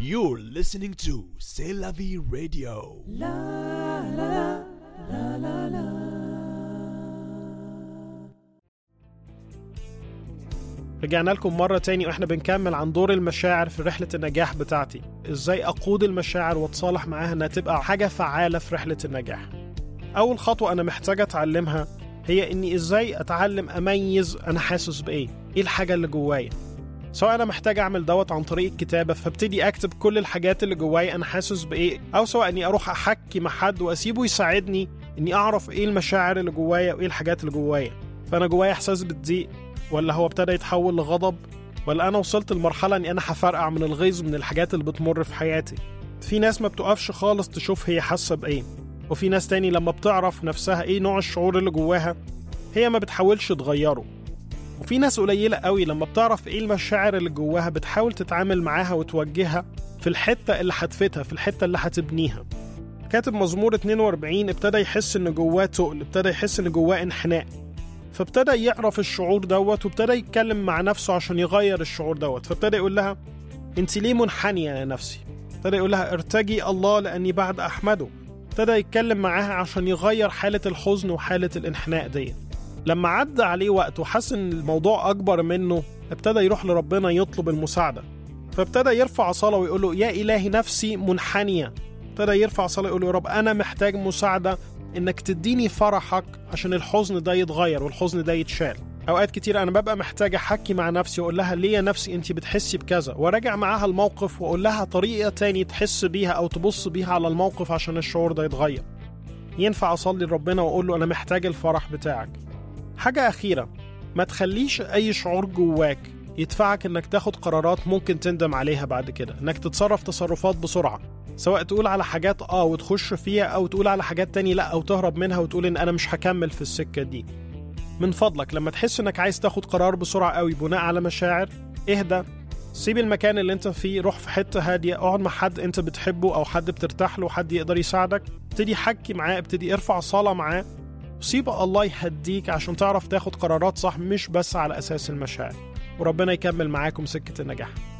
You're listening to C'est la vie radio. رجعنا لكم مرة تاني وإحنا بنكمل عن دور المشاعر في رحلة النجاح بتاعتي. إزاي أقود المشاعر وأتصالح معاها إنها تبقى حاجة فعالة في رحلة النجاح. أول خطوة أنا محتاجة أتعلمها هي إني إزاي أتعلم أميز أنا حاسس بإيه، إيه الحاجة اللي جوايا. سواء أنا محتاج أعمل دوت عن طريق الكتابة فابتدي أكتب كل الحاجات اللي جوايا أنا حاسس بإيه، أو سواء إني أروح أحكي مع حد وأسيبه يساعدني إني أعرف إيه المشاعر اللي جوايا وإيه الحاجات اللي جوايا. فأنا جوايا إحساس بالضيق، ولا هو ابتدى يتحول لغضب، ولا أنا وصلت لمرحلة إني أنا هفرقع من الغيظ من الحاجات اللي بتمر في حياتي. في ناس ما بتقفش خالص تشوف هي حاسة بإيه، وفي ناس تاني لما بتعرف نفسها إيه نوع الشعور اللي جواها هي ما بتحاولش تغيره. وفي ناس قليلة قوي لما بتعرف إيه المشاعر اللي جواها بتحاول تتعامل معاها وتوجهها في الحتة اللي هتفتها، في الحتة اللي هتبنيها. كاتب مزمور 42 ابتدى يحس إن جواه تقل، ابتدى يحس إن جواه انحناء، فابتدى يعرف الشعور دوت وابتدى يتكلم مع نفسه عشان يغير الشعور دوت. فابتدى يقول لها انت ليه منحنية يا نفسي؟ ابتدى يقول لها ارتجي الله لأني بعد أحمده. ابتدى يتكلم معاها عشان يغير حالة الحزن وحالة الانحناء دي. لما عدى عليه وقت وحس ان الموضوع أكبر منه ابتدى يروح لربنا يطلب المساعدة. فابتدى يرفع صلاة ويقول له يا إلهي نفسي منحنية. ابتدى يرفع صلاة ويقول له يا رب أنا محتاج مساعدة إنك تديني فرحك عشان الحزن ده يتغير والحزن ده يتشال. أوقات كتير أنا ببقى محتاج أحكي مع نفسي وأقول لها ليه يا نفسي أنت بتحسي بكذا، وراجع معاها الموقف وأقول لها طريقة تاني تحس بيها أو تبص بيها على الموقف عشان الشعور ده يتغير. ينفع أصلي لربنا وأقول له أنا محتاج الفرح بتاعك. حاجة أخيرة، ما تخليش أي شعور جواك يدفعك إنك تاخد قرارات ممكن تندم عليها بعد كده، إنك تتصرف تصرفات بسرعة، سواء تقول على حاجات وتخش فيها أو تقول على حاجات تاني لا أو تهرب منها وتقول إن أنا مش هكمل في السكة دي. من فضلك لما تحس إنك عايز تاخد قرار بسرعة قوي بناء على مشاعر، اهدى، سيب المكان اللي انت فيه، روح في حتة هادية، اقعد مع حد انت بتحبه أو حد بترتاح له، حد يقدر يساعدك، ابتدي حكي معاه، ابتدي ارفع صلاة معاه، وسيب الله يهديك عشان تعرف تاخد قرارات صح مش بس على أساس المشاعر. وربنا يكمل معاكم سكة النجاح.